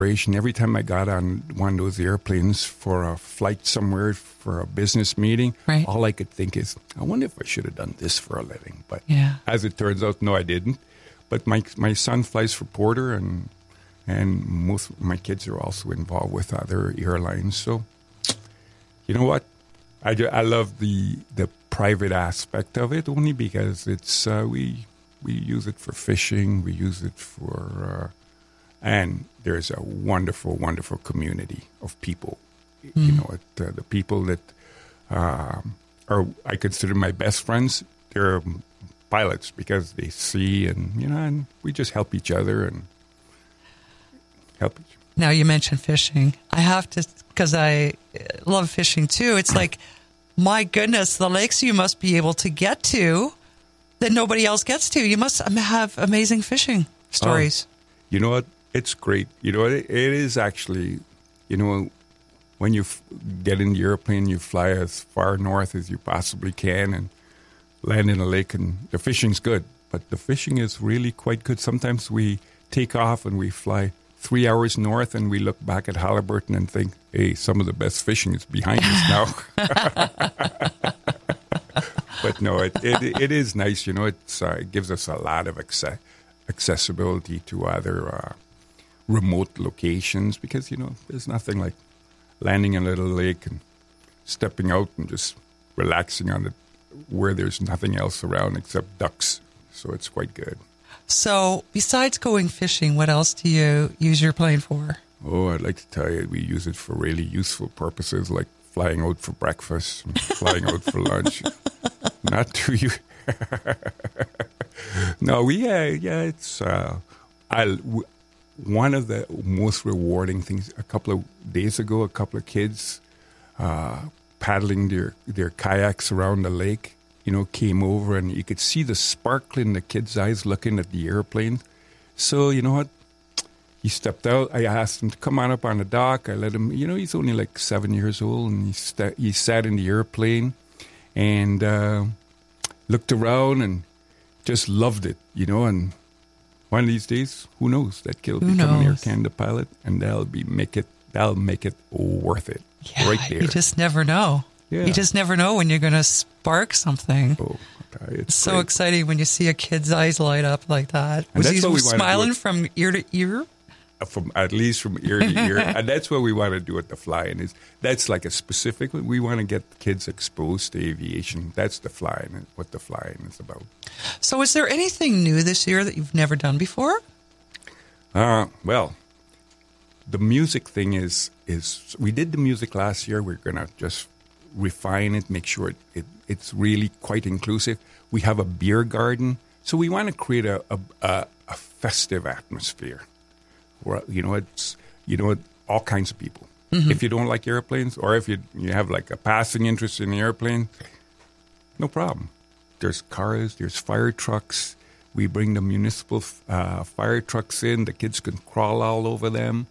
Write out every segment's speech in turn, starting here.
every time I got on one of those airplanes for a flight somewhere for a business meeting, right. all I could think is, I wonder if I should have done this for a living. But yeah. as it turns out, no, I didn't. But my son flies for Porter, and most of my kids are also involved with other airlines. So, you know what? I love the private aspect of it only because it's we use it for fishing. We use it for and there's a wonderful, wonderful community of people. You know, the people that are I consider my best friends. They're pilots because they see and we just help each other and help each other. Now you mentioned fishing. I have to, because I love fishing too. It's like, my goodness, the lakes you must be able to get to that nobody else gets to. You must have amazing fishing stories. You know what? It's great. You know, it is actually, when you get in the airplane, you fly as far north as you possibly can and land in a lake, and the fishing's good. But the fishing is really quite good. Sometimes we take off and we fly 3 hours north and we look back at Halliburton and think, hey, some of the best fishing is behind us now. But no, it is nice. You know, it gives us a lot of accessibility to other remote locations because, there's nothing like landing in a little lake and stepping out and just relaxing on it where there's nothing else around except ducks. So it's quite good. So besides going fishing, what else do you use your plane for? Oh, I'd like to tell you, we use it for really useful purposes like flying out for breakfast and flying out for lunch. Not to you. No, it's one of the most rewarding things. A couple of days ago, a couple of kids paddling their kayaks around the lake, came over, and you could see the sparkle in the kids' eyes looking at the airplane. So, you know what? He stepped out. I asked him to come on up on the dock. I let him, he's only like 7 years old, and he sat in the airplane and looked around and just loved it, and one of these days, who knows, that kid will become an Air Canada pilot, and that'll make it worth it. Yeah, right there. You just never know. Yeah. You just never know when you're going to spark something. Oh, it's so great. exciting when you see a kid's eyes light up like that. And Was he that's what we smiling from ear to ear? At least from ear to ear. And that's what we want to do with the flying. That's like a specific, we want to get kids exposed to aviation. That's what the flying is about. So is there anything new this year that you've never done before? Well, the music thing is we did the music last year. We're going to just refine it, make sure it's really quite inclusive. We have a beer garden. So we want to create a festive atmosphere. Where, it's all kinds of people. Mm-hmm. If you don't like airplanes, or if you have like a passing interest in the airplane, no problem. There's cars, there's fire trucks. We bring the municipal fire trucks in. The kids can crawl all over them.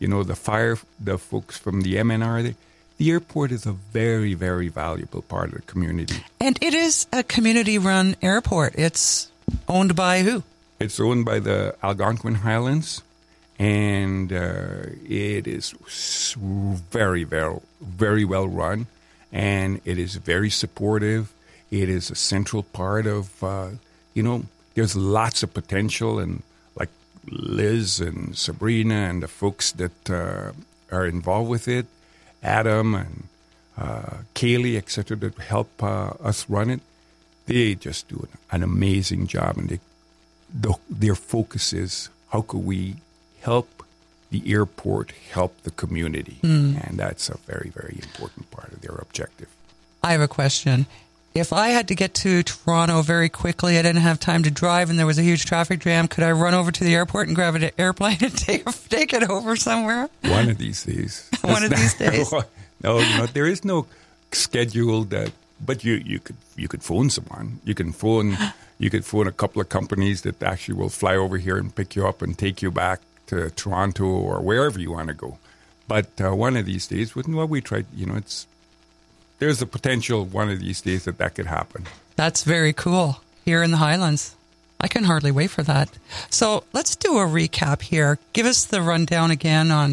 The folks from the MNR. The airport is a very, very valuable part of the community. And it is a community-run airport. It's owned by who? It's owned by the Algonquin Highlands. And it is very, very, very well run, and it is very supportive. It is a central part of, there's lots of potential, and like Liz and Sabrina and the folks that are involved with it, Adam and Kaylee, etc., that help us run it, they just do an amazing job, and their focus is how could we help the airport, help the community. And that's a very, very important part of their objective. I have a question. If I had to get to Toronto very quickly, I didn't have time to drive, and there was a huge traffic jam, could I run over to the airport and grab an airplane and take it over somewhere? One of these days. One of these days. No, there is no schedule that, but you could phone someone. You could phone a couple of companies that actually will fly over here and pick you up and take you back to Toronto or wherever you want to go. But one of these days, we tried, there's a potential one of these days that could happen. That's very cool here in the Highlands. I can hardly wait for that. So let's do a recap here. Give us the rundown again on